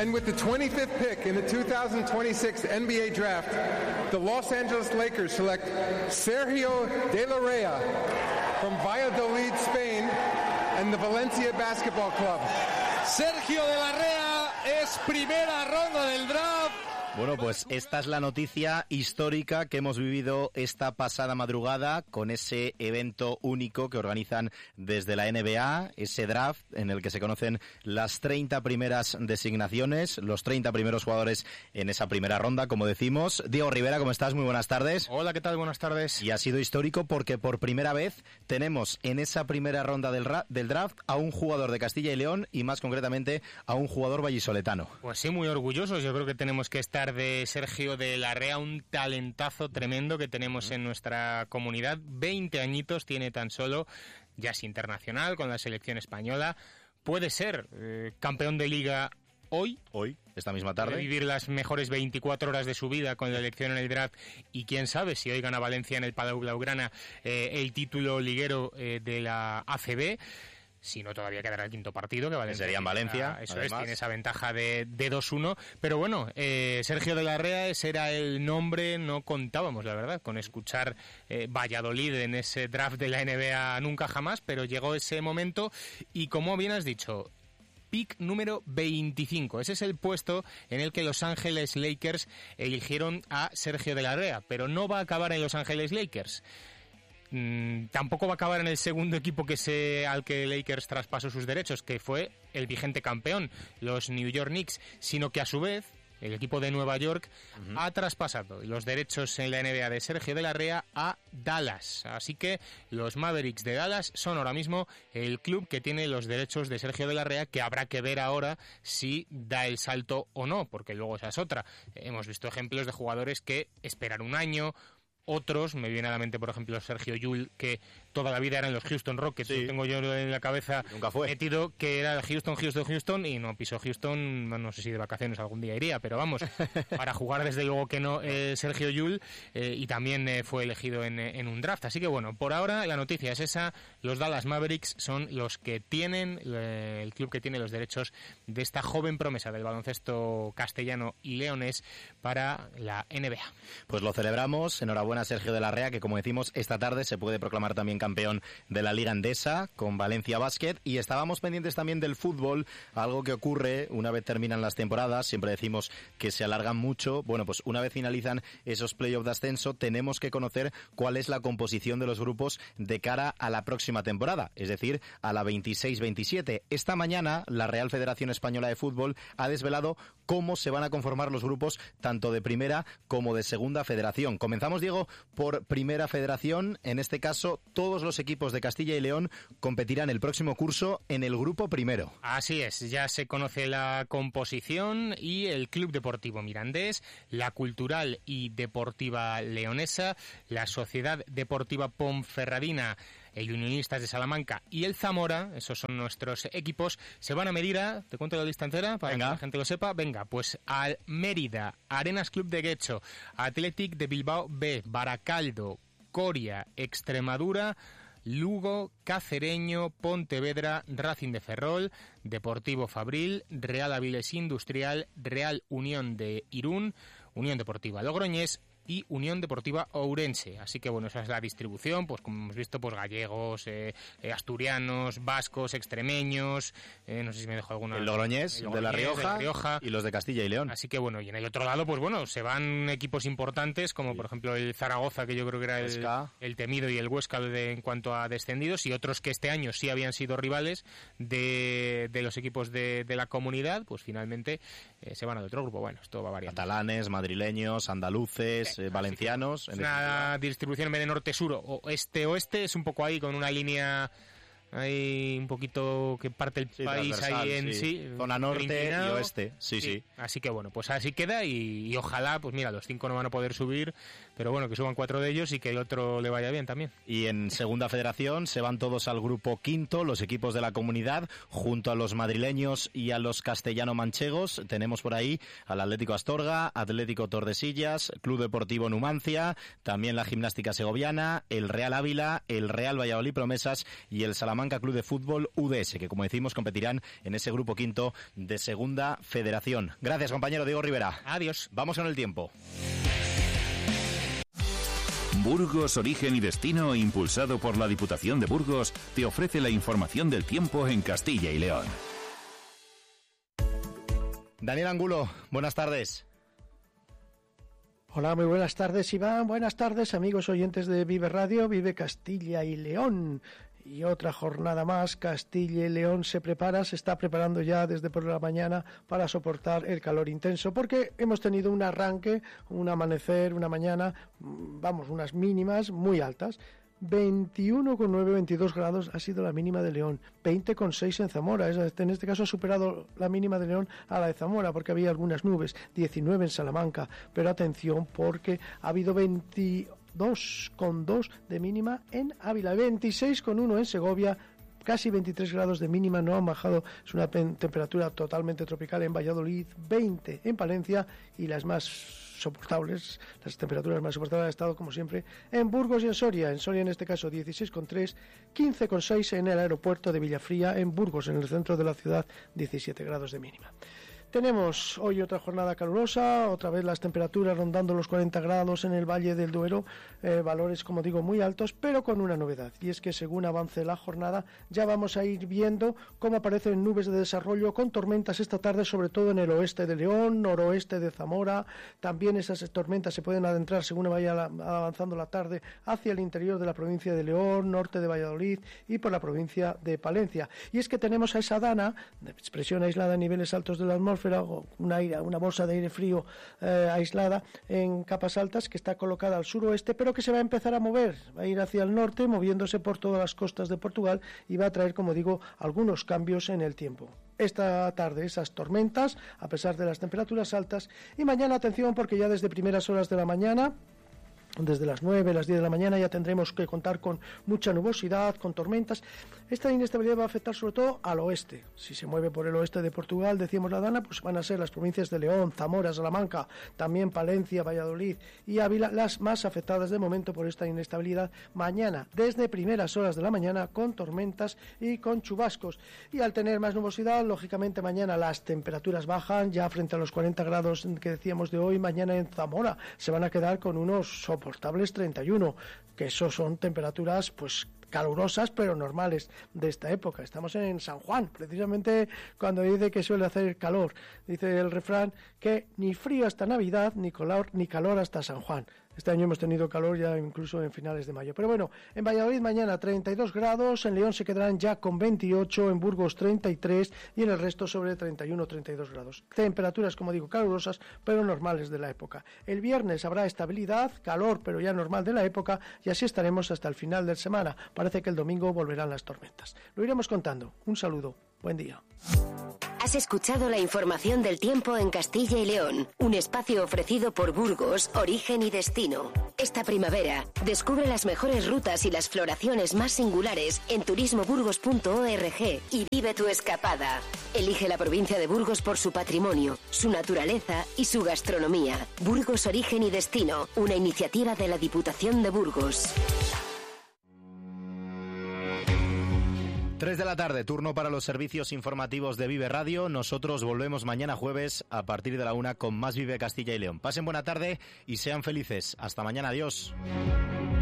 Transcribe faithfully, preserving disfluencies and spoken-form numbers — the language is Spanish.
And with the twenty-fifth pick in the two thousand twenty-six N B A Draft, the Los Angeles Lakers select Sergio de la Reyna from Valladolid, Spain, and the Valencia Basketball Club. Sergio de la Reyna es primera ronda del draft. Bueno, pues esta es la noticia histórica que hemos vivido esta pasada madrugada con ese evento único que organizan desde la N B A, ese draft en el que se conocen las treinta primeras designaciones, los treinta primeros jugadores en esa primera ronda, como decimos. Diego Rivera, ¿cómo estás? Muy buenas tardes. Hola, ¿qué tal? Buenas tardes. Y ha sido histórico porque por primera vez tenemos en esa primera ronda del, ra- del draft a un jugador de Castilla y León y más concretamente a un jugador vallisoletano. Pues sí, muy orgullosos. Yo creo que tenemos que estar de Sergio de la Reyna, un talentazo tremendo que tenemos en nuestra comunidad. veinte añitos tiene tan solo, ya es internacional con la selección española. Puede ser eh, campeón de liga hoy. Hoy, esta misma tarde. Puede vivir las mejores veinticuatro horas de su vida con la elección en el draft y quién sabe si hoy gana Valencia en el Palau Blaugrana eh, el título liguero eh, de la A C B. Si no, todavía quedará el quinto partido, que Valencia sería en Valencia. Eso además. es, tiene esa ventaja de, de dos uno. Pero bueno, eh, Sergio de la Reyna, ese era el nombre, no contábamos, la verdad, con escuchar eh, Valladolid en ese draft de la N B A nunca jamás, pero llegó ese momento y como bien has dicho, pick número veinticinco. Ese es el puesto en el que Los Ángeles Lakers eligieron a Sergio de la Reyna, pero no va a acabar en Los Ángeles Lakers. Mm, tampoco va a acabar en el segundo equipo que se, al que Lakers traspasó sus derechos, que fue el vigente campeón, los New York Knicks, sino que a su vez el equipo de Nueva York uh-huh. ha traspasado los derechos en la N B A de Sergio de la Reyna a Dallas. Así que los Mavericks de Dallas son ahora mismo el club que tiene los derechos de Sergio de la Reyna, que habrá que ver ahora si da el salto o no, porque luego esa es otra. Hemos visto ejemplos de jugadores que esperan un año. Otros, me viene a la mente, por ejemplo, Sergio Llull, que toda la vida era en los Houston Rockets. Sí. Lo tengo yo en la cabeza Nunca fue. metido, que era Houston, Houston, Houston, y no pisó Houston, no sé si de vacaciones algún día iría, pero vamos, para jugar desde luego que no, eh, Sergio Llull, eh, y también eh, fue elegido en, en un draft. Así que bueno, por ahora la noticia es esa, los Dallas Mavericks son los que tienen, eh, el club que tiene los derechos de esta joven promesa del baloncesto castellano y leonés para la N B A. Pues lo celebramos, enhorabuena a Sergio de la Reyna, que como decimos, esta tarde se puede proclamar también campeón de la Liga Endesa con Valencia Basket. Y estábamos pendientes también del fútbol, algo que ocurre una vez terminan las temporadas, siempre decimos que se alargan mucho. Bueno, pues una vez finalizan esos playoffs de ascenso, tenemos que conocer cuál es la composición de los grupos de cara a la próxima temporada, es decir, a la veintiséis veintisiete. Esta mañana la Real Federación Española de Fútbol ha desvelado cómo se van a conformar los grupos tanto de primera como de segunda federación. Comenzamos, Diego, por primera federación. En este caso, todos los equipos de Castilla y León competirán el próximo curso en el grupo primero. Así es, ya se conoce la composición y el Club Deportivo Mirandés, la Cultural y Deportiva Leonesa, la Sociedad Deportiva Ponferradina, el Unionistas de Salamanca y el Zamora, esos son nuestros equipos, se van a medir a, te cuento la lista entera para Venga. que la gente lo sepa, venga, pues al Mérida, Arenas Club de Guecho, Athletic de Bilbao B, Baracaldo, Coria, Extremadura, Lugo, Cacereño, Pontevedra, Racing de Ferrol, Deportivo Fabril, Real Avilés Industrial, Real Unión de Irún, Unión Deportiva Logroñés y Unión Deportiva Ourense. Así que bueno, esa es la distribución, pues como hemos visto, pues gallegos, eh, eh, asturianos, vascos, extremeños, eh, no sé si me dejo alguna. El Logroñés, el Logroñés de, la Rioja, de la Rioja y los de Castilla y León. Así que bueno, y en el otro lado, pues bueno, se van equipos importantes, como sí. por ejemplo el Zaragoza, que yo creo que era el, el temido, y el Huesca de, en cuanto a descendidos, y otros que este año sí habían sido rivales de, de los equipos de, de la comunidad, pues finalmente eh, se van al otro grupo. Bueno, esto va variando. Catalanes, madrileños, andaluces, Eh, valencianos. En una distribución en vez de norte-sur o este-oeste, es un poco ahí con una línea Hay un poquito que parte el sí, país ahí en sí. sí zona norte y oeste, sí, sí, sí. Así que bueno, pues así queda y, y ojalá, pues mira, los cinco no van a poder subir, pero bueno, que suban cuatro de ellos y que el otro le vaya bien también. Y en segunda federación se van todos al grupo quinto, los equipos de la comunidad, junto a los madrileños y a los castellano-manchegos. Tenemos por ahí al Atlético Astorga, Atlético Tordesillas, Club Deportivo Numancia, también la Gimnástica Segoviana, el Real Ávila, el Real Valladolid Promesas y el Salamanca Salamanca Club de Fútbol U D S, que como decimos competirán en ese grupo quinto de Segunda Federación. Gracias, compañero Diego Rivera. Adiós. Vamos con el tiempo. Burgos, Origen y Destino, impulsado por la Diputación de Burgos, te ofrece la información del tiempo en Castilla y León. Daniel Angulo, buenas tardes. Hola, muy buenas tardes, Iván. Buenas tardes, amigos oyentes de Vive Radio, Vive Castilla y León. Y otra jornada más, Castilla y León se prepara, se está preparando ya desde por la mañana para soportar el calor intenso, porque hemos tenido un arranque, un amanecer, una mañana, vamos, unas mínimas muy altas. veintiuno coma nueve, veintidós grados ha sido la mínima de León, veinte coma seis en Zamora, en este caso ha superado la mínima de León a la de Zamora porque había algunas nubes, diecinueve en Salamanca, pero atención porque ha habido veintidós coma dos de mínima en Ávila, veintiséis coma uno en Segovia, casi veintitrés grados de mínima, no han bajado, es una temperatura totalmente tropical en Valladolid, veinte en Palencia y las más soportables, las temperaturas más soportables han estado como siempre en Burgos y en Soria, en Soria en este caso dieciséis coma tres, quince coma seis en el aeropuerto de Villafría, en Burgos, en el centro de la ciudad, diecisiete grados de mínima. Tenemos hoy otra jornada calurosa, otra vez las temperaturas rondando los cuarenta grados en el Valle del Duero, eh, valores como digo muy altos, pero con una novedad, y es que según avance la jornada ya vamos a ir viendo cómo aparecen nubes de desarrollo con tormentas esta tarde, sobre todo en el oeste de León, noroeste de Zamora, también esas tormentas se pueden adentrar según vaya la, avanzando la tarde hacia el interior de la provincia de León, norte de Valladolid y por la provincia de Palencia. Y es que tenemos a esa dana, de expresión aislada a niveles altos de la atmósfera, una, aire, una bolsa de aire frío eh, aislada en capas altas que está colocada al suroeste, pero que se va a empezar a mover, va a ir hacia el norte, moviéndose por todas las costas de Portugal y va a traer, como digo, algunos cambios en el tiempo. Esta tarde esas tormentas, a pesar de las temperaturas altas, y mañana atención porque ya desde primeras horas de la mañana, desde las nueve, las diez de la mañana ya tendremos que contar con mucha nubosidad, con tormentas. Esta inestabilidad va a afectar sobre todo al oeste. Si se mueve por el oeste de Portugal, decíamos la dana, pues van a ser las provincias de León, Zamora, Salamanca, también Palencia, Valladolid y Ávila las más afectadas de momento por esta inestabilidad. Mañana, desde primeras horas de la mañana, con tormentas y con chubascos. Y al tener más nubosidad, lógicamente mañana las temperaturas bajan, ya frente a los cuarenta grados que decíamos de hoy, mañana en Zamora se van a quedar con unos soportables treinta y uno, que eso son temperaturas pues calurosas pero normales de esta época. Estamos en San Juan, precisamente cuando dice que suele hacer calor. Dice el refrán que ni frío hasta Navidad, ni calor, ni calor hasta San Juan. Este año hemos tenido calor ya incluso en finales de mayo. Pero bueno, en Valladolid mañana treinta y dos grados, en León se quedarán ya con veintiocho, en Burgos treinta y tres y en el resto sobre treinta y uno, treinta y dos grados. Temperaturas, como digo, calurosas, pero normales de la época. El viernes habrá estabilidad, calor, pero ya normal de la época, y así estaremos hasta el final de semana. Parece que el domingo volverán las tormentas. Lo iremos contando. Un saludo. Buen día. Has escuchado la información del tiempo en Castilla y León, un espacio ofrecido por Burgos, Origen y Destino. Esta primavera, descubre las mejores rutas y las floraciones más singulares en turismo burgos punto org y vive tu escapada. Elige la provincia de Burgos por su patrimonio, su naturaleza y su gastronomía. Burgos, Origen y Destino, una iniciativa de la Diputación de Burgos. tres de la tarde, turno para los servicios informativos de Vive Radio. Nosotros volvemos mañana jueves a partir de la una con más Vive Castilla y León. Pasen buena tarde y sean felices. Hasta mañana, adiós.